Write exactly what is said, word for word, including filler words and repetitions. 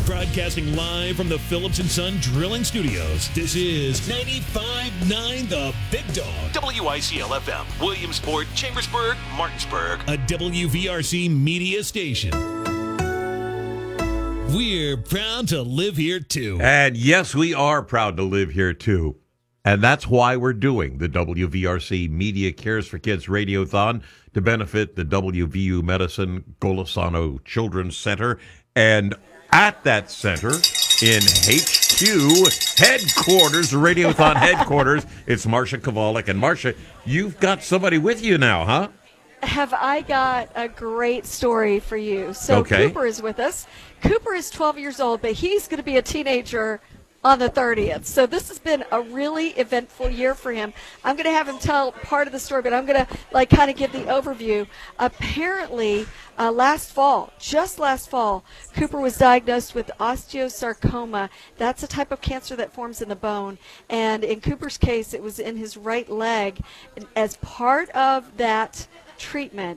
Broadcasting live from the Phillips and Son Drilling Studios. This is ninety-five point nine The Big Dog. W I C L F M, Williamsport, Chambersburg, Martinsburg. A W V R C media station. We're proud to live here, too. And yes, we are proud to live here, too. And that's why we're doing the W V R C Media Cares for Kids Radiothon to benefit the W V U Medicine Golisano Children's Center. And at that center, in H Q headquarters, the Radiothon headquarters, it's Marcia Kovalik. And Marcia, you've got somebody with you now, huh? Have I got a great story for you. So Okay. Cooper is with us. Cooper is twelve years old, but he's going to be a teenager on the thirtieth. So this has been a really eventful year for him. I'm going to have him tell part of the story, but I'm going to like kind of give the overview. Apparently, uh, last fall, just last fall, Cooper was diagnosed with osteosarcoma. That's a type of cancer that forms in the bone. And in Cooper's case, it was in his right leg. And as part of that treatment,